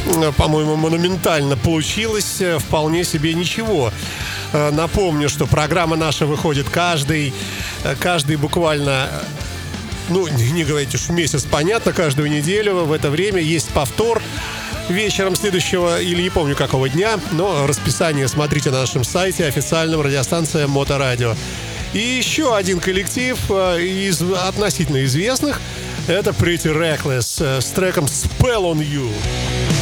по-моему, монументально получилось. Вполне себе ничего. Напомню, что программа наша выходит каждый буквально... Ну, не говорите, что месяц, понятно, каждую неделю. В это время есть повтор вечером следующего, или не помню какого дня, но расписание смотрите на нашем сайте официальном, радиостанция Моторадио. И еще один коллектив из относительно известных. Это Pretty Reckless с треком Spell on You.